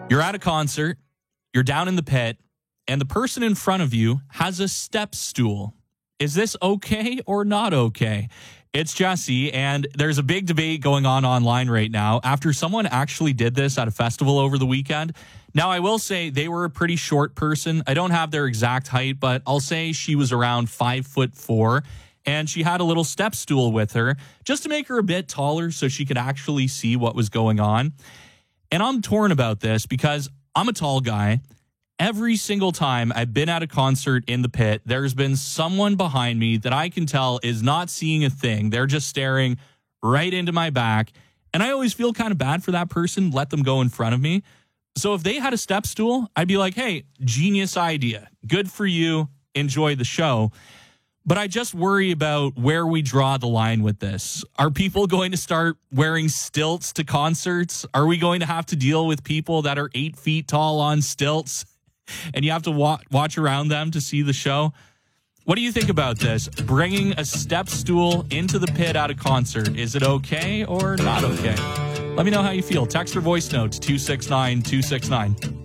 You're at a concert, you're down in the pit, and the person in front of you has a step stool. Is this okay or not okay? It's Jesse, and there's a big debate going on online right now after someone actually did this at a festival over the weekend. Now, I will say they were a pretty short person. I don't have their exact height, but I'll say she was around 5'4", and she had a little step stool with her just to make her a bit taller so she could actually see what was going on. And I'm torn about this because I'm a tall guy. Every single time I've been at a concert in the pit, there's been someone behind me that I can tell is not seeing a thing. They're just staring right into my back. And I always feel kind of bad for that person, let them go in front of me. So if they had a step stool, I'd be like, hey, genius idea. Good for you. Enjoy the show. But I just worry about where we draw the line with this. Are people going to start wearing stilts to concerts? Are we going to have to deal with people that are 8 feet tall on stilts and you have to watch around them to see the show? What do you think about this? Bringing a step stool into the pit at a concert. Is it okay or not okay? Let me know how you feel. Text or voice notes 269-269.